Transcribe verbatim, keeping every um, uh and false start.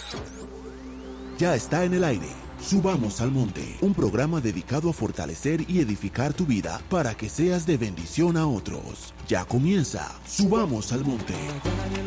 Ya está en el aire. Subamos al Monte, un programa dedicado a fortalecer y edificar tu vida para que seas de bendición a otros. Ya comienza Subamos al Monte.